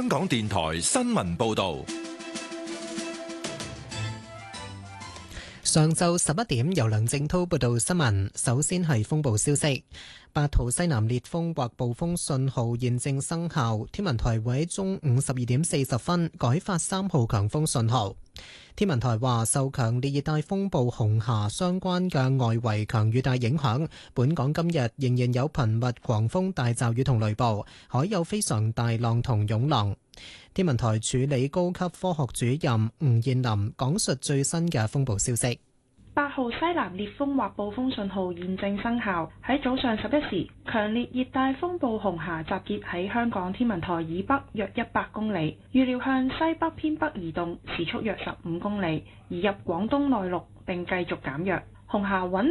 香港電台新聞報道。 上晝11點，由梁正濤報道新聞。首先係風暴消息，8號西南烈風或暴風信號現正生效。天文台會喺中午12點40分改發3號強風信號。天文台話，受強烈熱帶風暴紅霞相關嘅外圍強雨帶影響，本港今日仍然有頻密狂風大驟雨同雷暴，海有非常大浪同湧浪。天文台助理高級科學主任吳燕林講述最新嘅風暴消息。 8號西南烈風或暴風信號現正生效。喺早上11時，強烈熱帶風暴紅霞集結喺香港天文台以北約100公里，預料向西北偏北移動，時速約15公里，移入廣東內陸並繼續減弱。紅霞穩